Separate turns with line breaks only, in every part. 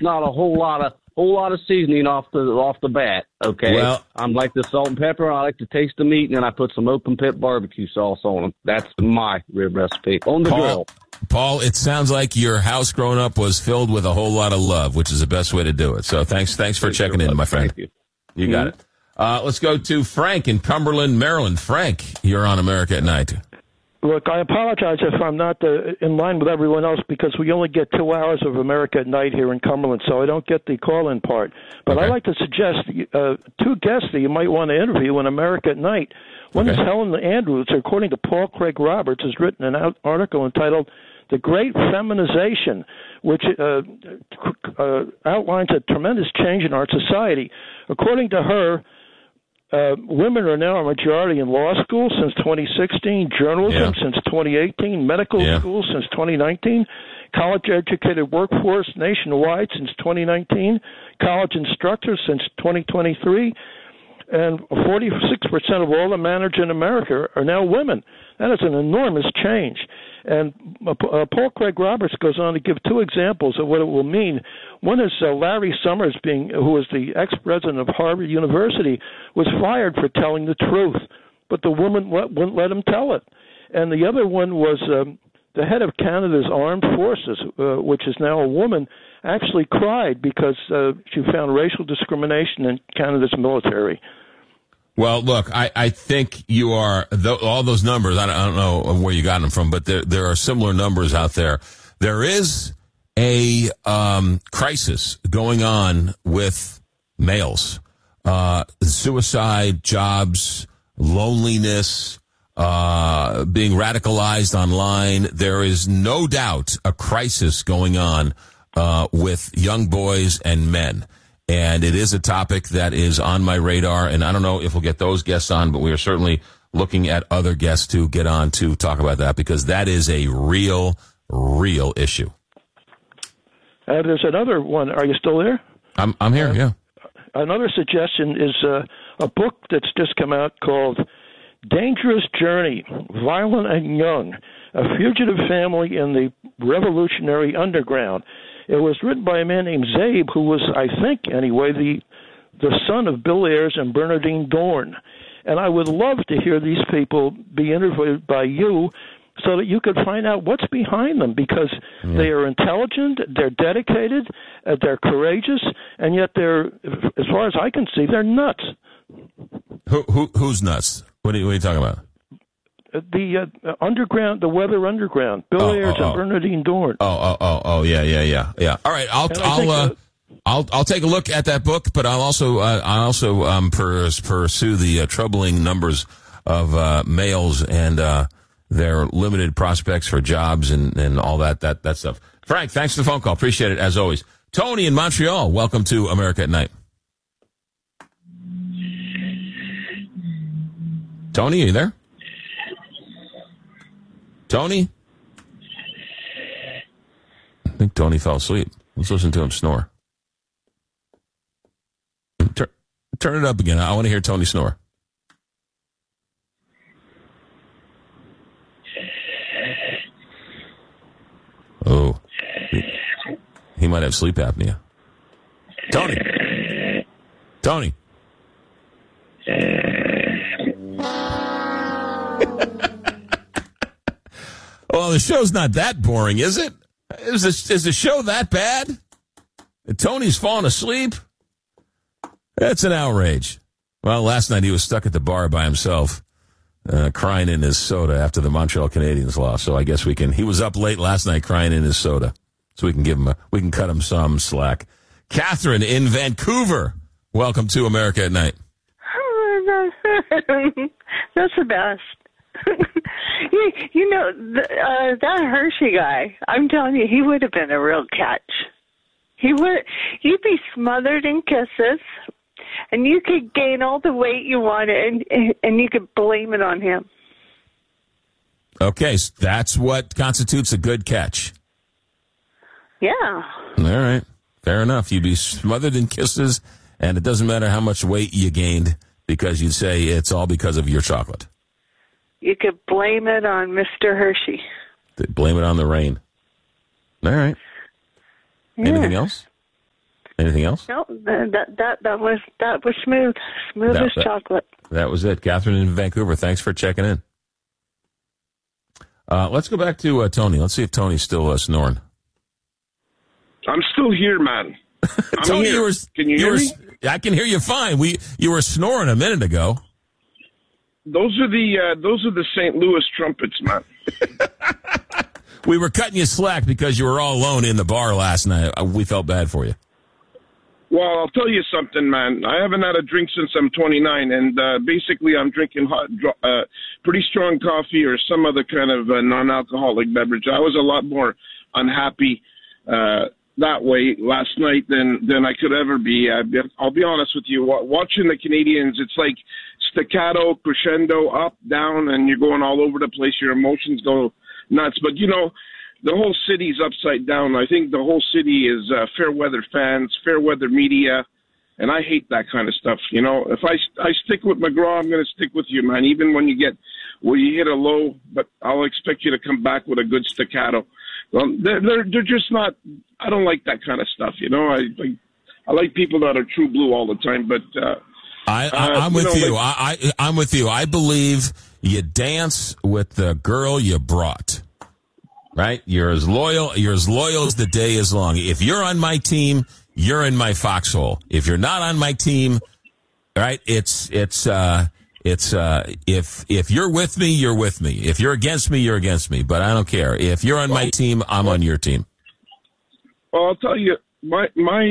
not a whole lot of seasoning off the bat. Okay.
Well,
I'm like the salt and pepper. I like to taste the meat, and then I put some open pit barbecue sauce on them. That's my rib recipe on the grill.
Paul, it sounds like your house growing up was filled with a whole lot of love, which is the best way to do it. So thanks for checking in, my friend.
Thank you.
You got it. Let's go to Frank in Cumberland, Maryland. Frank, you're on America at Night.
Look, I apologize if I'm not in line with everyone else because we only get 2 hours of America at Night here in Cumberland, so I don't get the call-in part. But
Okay.
I'd like to suggest two guests that you might want to interview in America at Night. One is Helen Andrews, according to Paul Craig Roberts, has written an article entitled The Great Feminization, which outlines a tremendous change in our society. According to her, women are now a majority in law school since 2016, journalism since 2018, medical school since 2019, college-educated workforce nationwide since 2019, college instructors since 2023, and 46% of all the managers in America are now women. That is an enormous change. And Paul Craig Roberts goes on to give two examples of what it will mean. One is Larry Summers, who was the ex-president of Harvard University, was fired for telling the truth, but the woman wouldn't let him tell it. And the other one was the head of Canada's armed forces, which is now a woman, actually cried because she found racial discrimination in Canada's military.
Well, look, I think you are all those numbers. I don't know where you got them from, but there are similar numbers out there. There is a crisis going on with males, suicide, jobs, loneliness, being radicalized online. There is no doubt a crisis going on with young boys and men. And it is a topic that is on my radar, and I don't know if we'll get those guests on, but we are certainly looking at other guests to get on to talk about that, because that is a real issue.
There's another one. Are you still there?
I'm here, yeah.
Another suggestion is a book that's just come out called Dangerous Journey, Violent and Young, A Fugitive Family in the Revolutionary Underground. It was written by a man named Zabe, who was, I think, anyway, the son of Bill Ayers and Bernardine Dorn. And I would love to hear these people be interviewed by you so that you could find out what's behind them, because they are intelligent, they're dedicated, they're courageous, and yet they're, as far as I can see, they're nuts.
Who's nuts? What are you talking about?
The underground, the Weather Underground, Bill Ayers and Bernardine Dorn.
Yeah. All right, I'll take a look at that book, but I'll also pursue the troubling numbers of males and their limited prospects for jobs and all that stuff. Frank, thanks for the phone call. Appreciate it as always. Tony in Montreal, welcome to America at Night. Tony, are you there? Tony? I think Tony fell asleep. Let's listen to him snore. Turn it up again. I want to hear Tony snore. Oh. He might have sleep apnea. Tony. Well, the show's not that boring, is it? Is the show that bad? Tony's falling asleep? That's an outrage. Well, last night he was stuck at the bar by himself, crying in his soda after the Montreal Canadiens lost. So I guess he was up late last night crying in his soda. So we can cut him some slack. Catherine in Vancouver, welcome to America at Night.
That's the best. That Hershey guy, I'm telling you, he would have been a real catch. You'd be smothered in kisses, and you could gain all the weight you wanted, and you could blame it on him.
Okay, so that's what constitutes a good catch.
Yeah.
All right, fair enough. You'd be smothered in kisses, and it doesn't matter how much weight you gained, because you'd say it's all because of your chocolate.
You could blame it on Mr. Hershey.
Blame it on the rain. All right. Yeah. Anything else? Anything else?
No, that was smooth as chocolate.
That was it. Catherine in Vancouver, thanks for checking in. Let's go back to Tony. Let's see if Tony's still snoring.
I'm still here, man.
Tony,
here. Can you hear me?
I can hear you fine. You were snoring a minute ago.
Those are the St. Louis trumpets, man.
We were cutting you slack because you were all alone in the bar last night. We felt bad for you.
Well, I'll tell you something, man. I haven't had a drink since I'm 29, and basically I'm drinking pretty strong coffee or some other kind of non-alcoholic beverage. I was a lot more unhappy that way last night than I could ever be. I'll be honest with you. Watching the Canadians, it's like staccato, crescendo, up, down, and you're going all over the place. Your emotions go nuts. But, the whole city's upside down. I think the whole city is fair weather fans, fair weather media, and I hate that kind of stuff. If I stick with McGraw, I'm going to stick with you, man, even when you hit a low, but I'll expect you to come back with a good staccato. Well, they're just not. I don't like that kind of stuff. I like people that are true blue all the time. But
I'm with you. I'm with you. I believe you dance with the girl you brought. Right? You're as loyal as the day is long. If you're on my team, you're in my foxhole. If you're not on my team, right? If you're with me, you're with me. If you're against me, you're against me. But I don't care. If you're on my team, I'm on your team.
Well, I'll tell you, my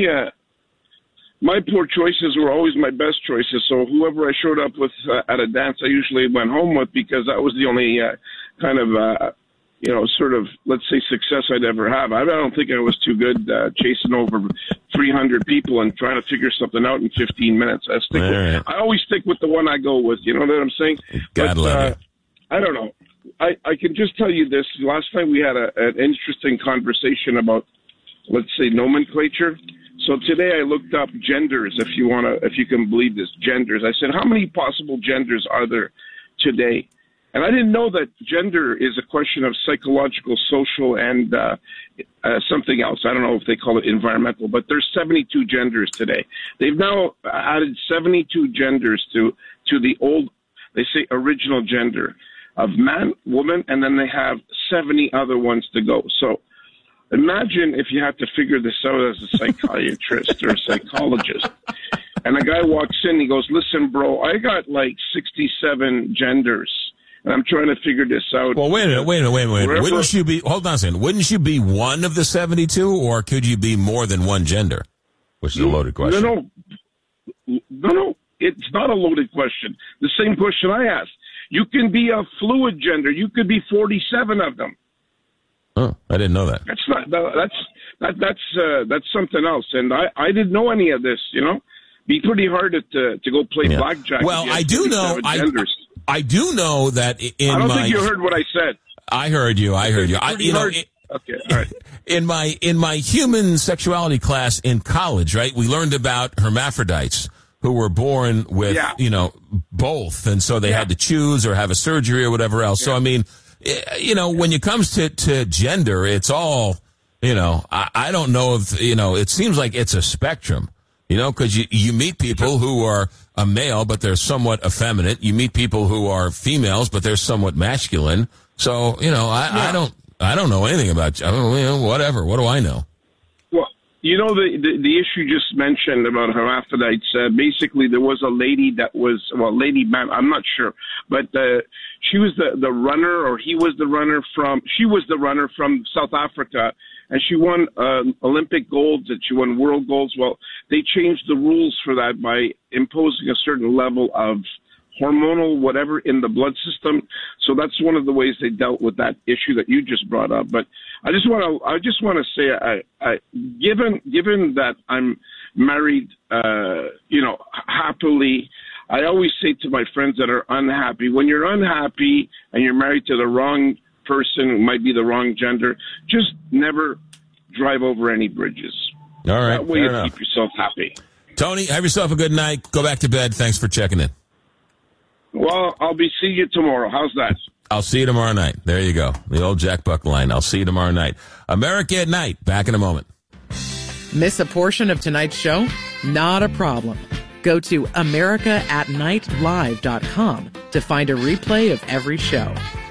poor choices were always my best choices. So whoever I showed up with at a dance, I usually went home with because that was the only kind of sort of, let's say, success I'd ever have. I don't think I was too good chasing over 300 people and trying to figure something out in 15 minutes. I always stick with the one I go with. You know what I'm saying?
God love you.
I don't know. I can just tell you this. Last time we had an interesting conversation about, let's say, nomenclature. So today I looked up genders, if you can believe this, genders. I said, how many possible genders are there today? And I didn't know that gender is a question of psychological, social, and something else. I don't know if they call it environmental, but there's 72 genders today. They've now added 72 genders to the old, they say, original gender of man, woman, and then they have 70 other ones to go. So imagine if you had to figure this out as a psychiatrist or a psychologist. And a guy walks in, he goes, listen, bro, I got like 67 genders. And I'm trying to figure this out.
Well, wait a minute. Wouldn't you be, hold on a second, wouldn't you be one of the 72, or could you be more than one gender? Which is a loaded question.
No, it's not a loaded question. The same question I asked. You can be a fluid gender. You could be 47 of them.
Oh, I didn't know that.
That's something else. And I didn't know any of this, Be pretty hard to go play blackjack.
Well, I do know. I do know that
I don't think you heard what I said.
I heard you.
Okay, all right.
In my human sexuality class in college, right, we learned about hermaphrodites who were born with, both, and so they had to choose or have a surgery or whatever else. So I mean, when it comes to gender, it's all, I don't know if it seems like it's a spectrum. Because you meet people who are a male, but they're somewhat effeminate. You meet people who are females, but they're somewhat masculine. So, I don't know anything about, whatever. What do I know?
Well, the issue you just mentioned about hermaphrodites, basically there was a lady that was, lady, man, I'm not sure, but she was the runner, or she was the runner from South Africa. And she won Olympic golds, and she won world golds. Well, they changed the rules for that by imposing a certain level of hormonal whatever in the blood system. So that's one of the ways they dealt with that issue that you just brought up. But I just want to say, given that I'm married, happily, I always say to my friends that are unhappy, when you're unhappy and you're married to the wrong person who might be the wrong gender, just never drive over any bridges.
All right.
That way you keep yourself happy.
Tony, have yourself a good night. Go back to bed. Thanks for checking in.
Well, I'll be seeing you tomorrow. How's that?
I'll see you tomorrow night. There you go. The old Jack Buck line. I'll see you tomorrow night. America at Night. Back in a moment.
Miss a portion of tonight's show? Not a problem. Go to AmericaAtNightLive.com to find a replay of every show.